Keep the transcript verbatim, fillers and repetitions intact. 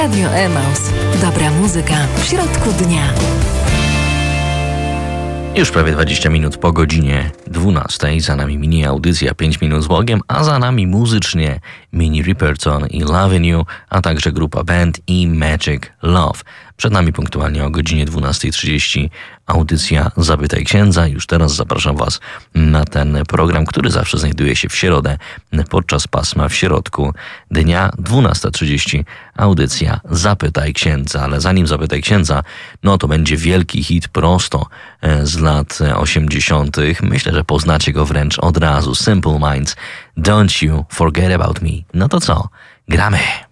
Radio Emaus. Dobra muzyka w środku dnia. Już prawie dwadzieścia minut po godzinie dwunastej. Za nami mini audycja pięć minut z Bogiem, a za nami muzycznie Minnie Riperton i Lovin' You, a także grupa Band i Magic Love. Przed nami punktualnie o godzinie dwunasta trzydzieści audycja Zapytaj Księdza. Już teraz zapraszam Was na ten program, który zawsze znajduje się w środę podczas pasma w środku dnia. dwunasta trzydzieści audycja Zapytaj Księdza. Ale zanim Zapytaj Księdza, no to będzie wielki hit prosto z lat osiemdziesiątych. Myślę, że poznacie go wręcz od razu. Simple Minds, Don't You Forget About Me. No to co? Gramy!